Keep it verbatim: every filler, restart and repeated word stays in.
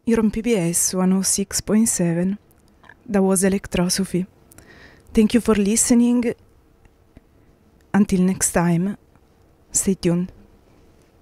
You're on P B S one oh six point seven. That was Electrosophy. Thank you for listening. Until next time, stay tuned.